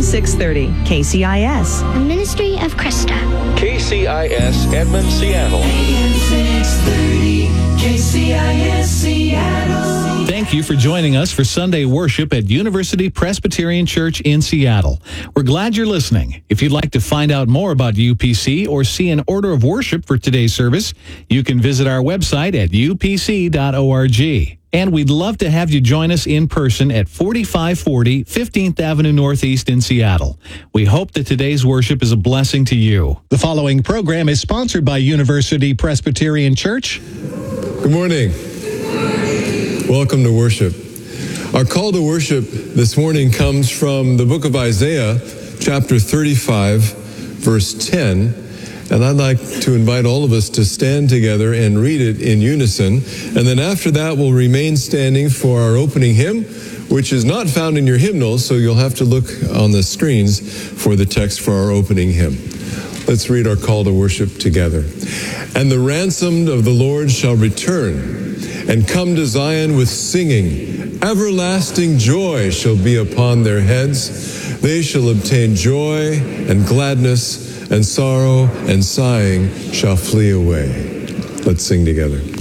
630 KCIS. The Ministry of Krista. KCIS Edmond, Seattle. AM 630 KCIS Seattle. Thank you for joining us for Sunday worship at University Presbyterian Church in Seattle. We're glad you're listening. If you'd like to find out more about UPC or see an order of worship for today's service, you can visit our website at upc.org. And we'd love to have you join us in person at 4540 15th Avenue Northeast in Seattle. We hope that today's worship is a blessing to you. The following program is sponsored by University Presbyterian Church. Good morning. Welcome to worship. Our call to worship this morning comes from the book of Isaiah, chapter 35, verse 10. And I'd like to invite all of us to stand together and read it in unison. And then after that, we'll remain standing for our opening hymn, which is not found in your hymnals, so you'll have to look on the screens for the text for our opening hymn. Let's read our call to worship together. And the ransomed of the Lord shall return and come to Zion with singing. Everlasting joy shall be upon their heads. They shall obtain joy and gladness, and sorrow and sighing shall flee away. Let's sing together.